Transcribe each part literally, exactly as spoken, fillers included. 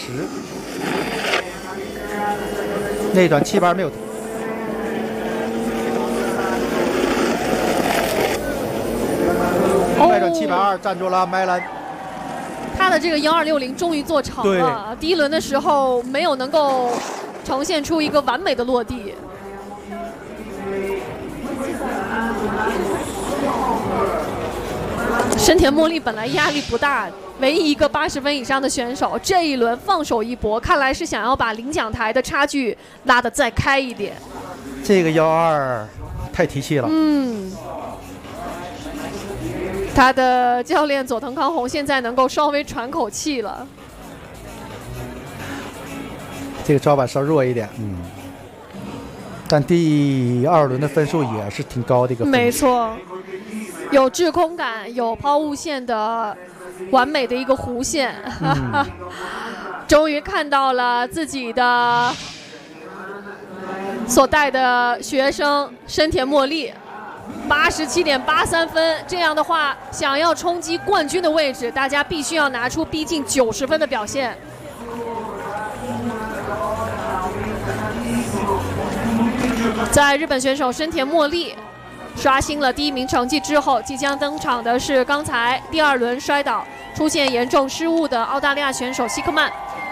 内转七百二没有。外转七百二站住了麦兰。 他的这个幺二六零终于做成了，第一轮的时候没有能够呈现出一个完美的落地。深田茉莉本来压力不大，唯一一个八十分以上的选手，这一轮放手一搏，看来是想要把领奖台的差距拉得再开一点。 这个幺二太提气了。 嗯。他的教练佐藤康弘现在能够稍微喘口气了。 这个招板稍弱一点，嗯，但第二轮的分数也是挺高的一个分数。 没错，有制空感，有抛物线的完美的一个弧线。嗯、终于看到了自己的所带的学生深田茉莉。八十七点八三分，这样的话，想要冲击冠军的位置，大家必须要拿出逼近九十分的表现。在日本选手深田茉莉刷新了第一名成绩之后，即将登场的是刚才第二轮摔倒、出现严重失误的澳大利亚选手希克曼。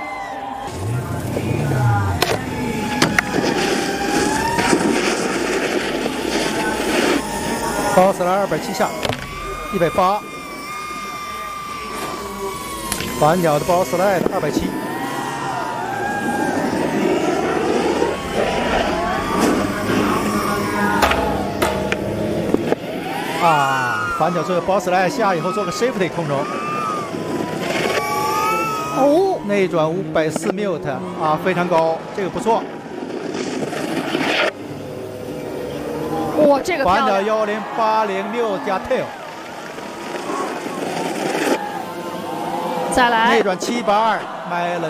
包斯莱二百七下，一百八。反脚的包斯莱二百七。啊，反脚做包斯莱下以后做个 safety 空中。 哦， 内转五百四 mute 啊，非常高，这个不错。 哇，这个漂亮！ 反脚幺零八零六加 tail， 再来内转七百二 ，Melon。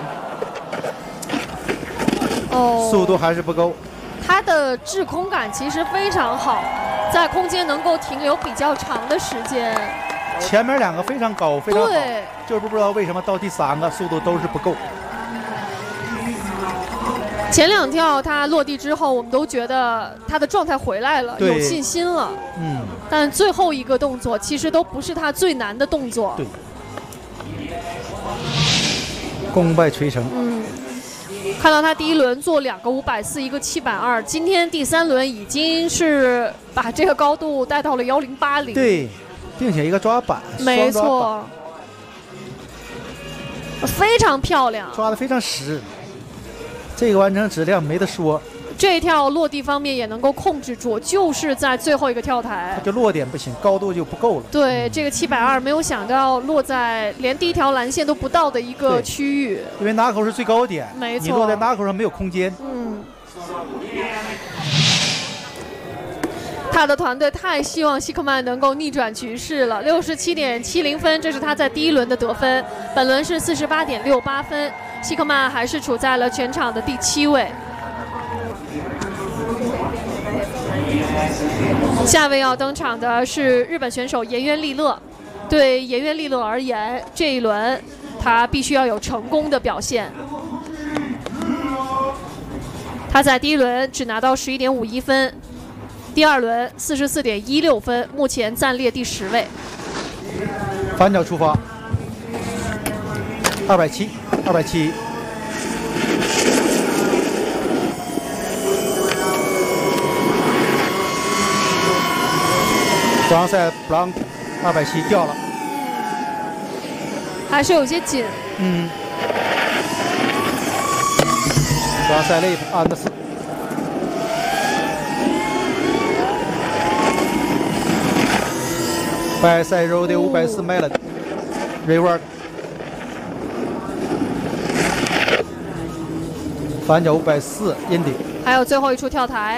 哦， 速度还是不够。 他的制空感其实非常好，在空间能够停留比较长的时间。 前面两个非常高，非常好， 对， 就是不知道为什么到第三个速度都是不够。 前两跳他落地之后，我们都觉得他的状态回来了，有信心了。 嗯， 但最后一个动作其实都不是他最难的动作。 对，功败垂成。 嗯，看到他第一轮做两个五百四，一个七百二，今天第三轮已经是把这个高度带到了幺零八零。 对，并且一个抓板， 没错，非常漂亮， 抓得非常实。这个完成质量没得说， 这一跳落地方面也能够控制住，就是在最后一个跳台， 就落点不行，高度就不够了。 对，这个七百二没有想到落在连第一条蓝线都不到的一个区域， 因为拿口是最高点， 没错， 你落在拿口上没有空间。 嗯，他的团队太希望希克曼能够逆转局势了，六十七点七零分，这是他在第一轮的得分，本轮是四十八点六八分。希克曼还是处在了全场的第七位。下位要登场的是日本选手岩渊利乐。对岩渊利乐而言，这一轮他必须要有成功的表现。他在第一轮只拿到十一点五一分，第二轮四十四点一六分，目前暂列第十位。 反脚出发。二百七，二百七，双赛布朗二百七掉了， 还是有些紧。 嗯，双赛雷普安德斯，白赛柔的五百四麦了 ，rework。反脚五百四，阴顶。 还有最后一处跳台，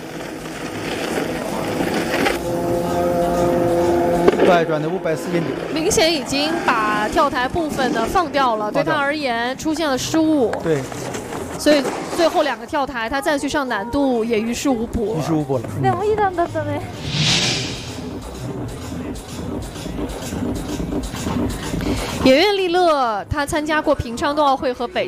外转的五百四阴顶。 明显已经把跳台部分的放掉了，对他而言出现了失误。 对， 所以最后两个跳台他再去上难度也于事无补。 于事无补了。 でもいい段だったね。 岩渊利乐他参加过平昌冬奥会和北